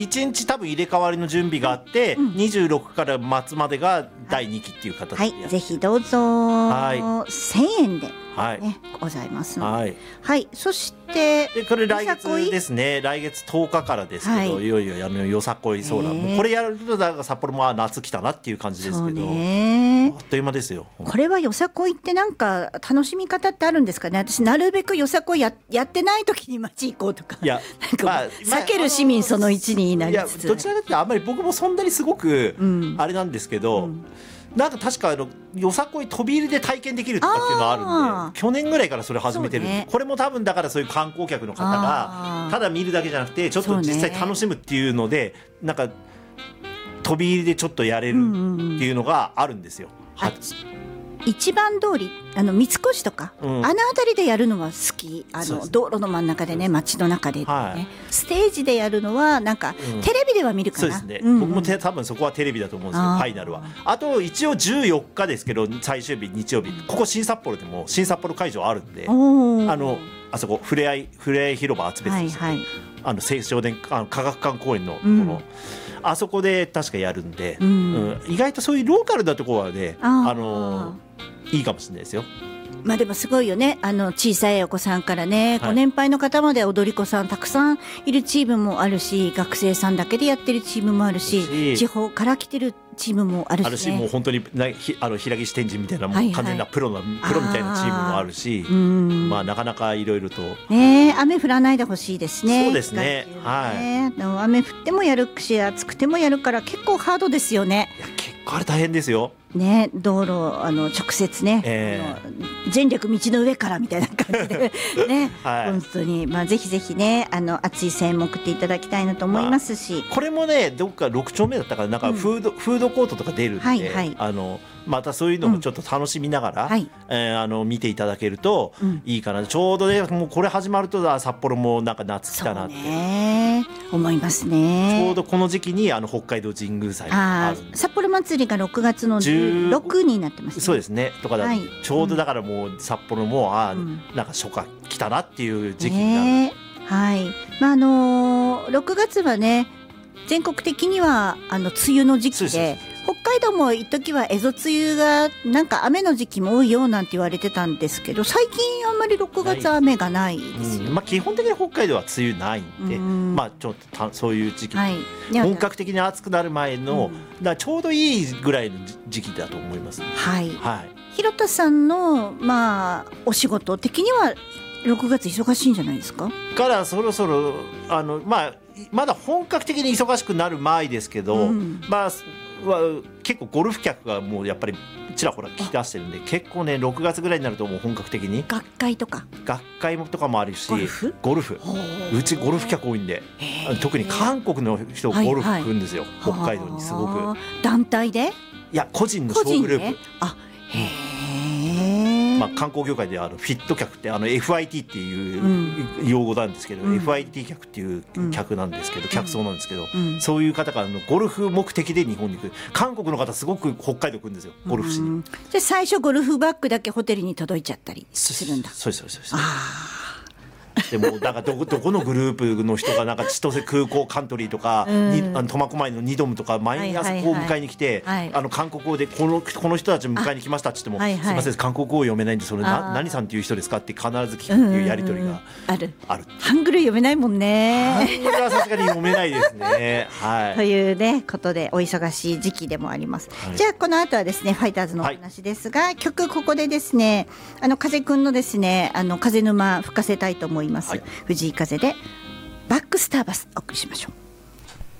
1日多分入れ替わりの準備があって、26から末までが第2期っていう形でやって、 ぜひどうぞ、1000円で、ございますので、そしてこれ来月ですね。来月10日からですけど、いよいよよさこいソーラン、もうこれやるとだから札幌も夏来たなっていう感じですけど、あっという間ですよ。これはよさこいってなんか楽しみ方ってあるんですかね。私なるべくよさこい やってない時に街行こうとか、避ける市民その1になりつつ、 どちらかというとあんまり僕もそんなにすごくあれなんですけど、なんか確かよさこい飛び入りで体験できるとかっていうのがあるんで、去年ぐらいからそれ始めてる、これも多分だからそういう観光客の方がただ見るだけじゃなくてちょっと実際楽しむっていうので、なんか飛び入りでちょっとやれるっていうのがあるんですよ。 一番通り三越とか、あの辺りでやるのは好き。道路の真ん中でね、街の中でね、ステージでやるのはなんか、テレビでは見るかな。 そうですね、僕も多分そこはテレビだと思うんですけど、ファイナルはあと一応14日ですけど、最終日日曜日、ここ新札幌でも新札幌会場あるんで、あそこふれあい広場厚別です、青少年科学館公園のこの、あそこで確かやるんで、意外とそういうローカルなところはね、いいかもしれないですよ。 でもすごいよね。小さいお子さんからね、ご年配の方まで踊り子さんたくさんいるチームもあるし、学生さんだけでやってるチームもあるし、地方から来てるチームもあるし、 もう本当に平岸天神みたいな、完全なプロみたいなチームもあるし、なかなかいろいろと、 雨降らないでほしいですね。 そうですね、 雨降ってもやるし、暑くてもやるから結構ハードですよね。 結構あれ大変ですよね。道路直接ね、全力道の上からみたいな感じでね、本当にぜひぜひね、熱い声援も送っていただきたいなと思いますし、 これもね、どっか6丁目だったから、なんかフードコートとか出るんで、またそういうのもちょっと楽しみながら、見ていただけるといいかな。ちょうどね、もうこれ始まると札幌もなんか夏来たなって思いますね。 ちょうどこの時期に北海道神宮祭があるんで、 札幌祭りが6月の16になってますね。 そうですね。とかだ、ちょうどだからもう札幌もなんか初夏来たなっていう時期になる。 6月はね、全国的には梅雨の時期で、北海道も一時は蝦夷梅雨がなんか雨の時期も多いよなんて言われてたんですけど、最近あんまり6月雨がないですよ。 基本的に北海道は梅雨ないんで、ちょっとそういう時期、本格的に暑くなる前の、ちょうどいいぐらいの時期だと思います。 広田さんのお仕事的には6月忙しいんじゃないですか。 からそろそろまだ本格的に忙しくなる前ですけど、結構ゴルフ客がもうやっぱりちらほら来出してるんで、結構ね6月ぐらいになるともう本格的に学会とかもあるし、ゴルフうちゴルフ客多いんで、特に韓国の人ゴルフ来るんですよ、北海道にすごく。 団体で？ いや、個人の小グループ。観光業界でフィット客ってFIT っていう用語なんですけど、FIT 客っていう客なんですけど、客層なんですけど、そういう方がゴルフ目的で日本に来る。韓国の方すごく北海道来るんですよ、ゴルフしに。 じゃあ最初ゴルフバッグだけホテルに届いちゃったりするんだ。 そうです。でもなんかどこのグループの人がなんか千歳空港カントリーとか苫小牧のニドムとか毎朝こう迎えに来て、韓国語でこの人たち迎えに来ましたって言っても、すいません韓国語を読めないんで、それ何さんっていう人ですかって必ず聞くっていうやり取りがある。 ハングル読めないもんね。 ハングルはさすがに読めないですね。 というねことでお忙しい時期でもあります。じゃあこの後はですねファイターズのお話ですが、曲ここでですね風くんのですね風沼吹かせたいと思います。藤井風でバックスターバスお送りしましょう。